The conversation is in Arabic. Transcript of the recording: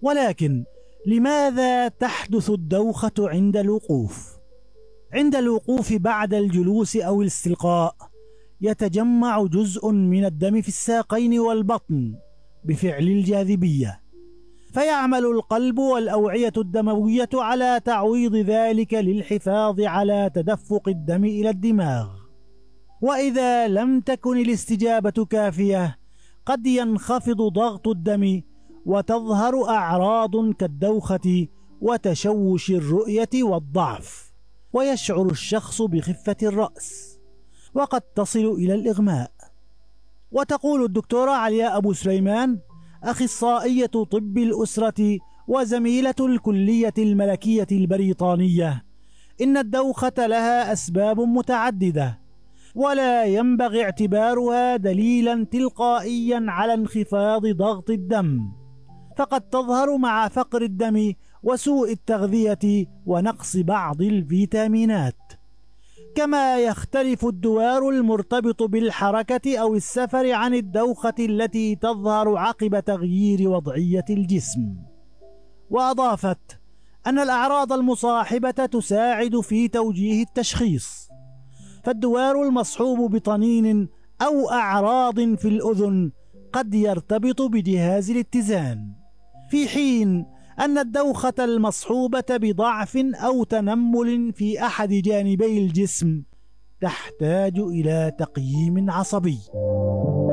ولكن لماذا تحدث الدوخة عند الوقوف؟ عند الوقوف بعد الجلوس أو الاستلقاء يتجمع جزء من الدم في الساقين والبطن بفعل الجاذبية، فيعمل القلب والأوعية الدموية على تعويض ذلك للحفاظ على تدفق الدم إلى الدماغ. وإذا لم تكن الاستجابة كافية قد ينخفض ضغط الدم وتظهر أعراض كالدوخة وتشوش الرؤية والضعف، ويشعر الشخص بخفة الرأس، وقد تصل إلى الإغماء. وتقول الدكتورة علياء أبو سليمان أخصائية طب الأسرة وزميلة الكلية الملكية البريطانية إن الدوخة لها أسباب متعددة، ولا ينبغي اعتبارها دليلا تلقائيا على انخفاض ضغط الدم، فقد تظهر مع فقر الدم وسوء التغذية ونقص بعض الفيتامينات. كما يختلف الدوار المرتبط بالحركة أو السفر عن الدوخة التي تظهر عقب تغيير وضعية الجسم. وأضافت أن الأعراض المصاحبة تساعد في توجيه التشخيص، فالدوار المصحوب بطنين أو أعراض في الأذن قد يرتبط بجهاز الاتزان، في حين أن الدوخة المصحوبة بضعف أو تنمل في أحد جانبي الجسم تحتاج إلى تقييم عصبي.